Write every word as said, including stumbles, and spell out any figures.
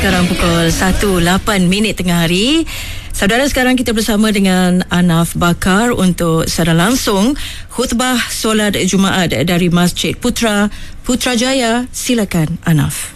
sekarang pukul satu lapan minit tengah hari. Saudara, sekarang kita bersama dengan Anaf Bakar untuk secara langsung khutbah solat Jumaat dari Masjid Putra Putrajaya. Silakan Anaf.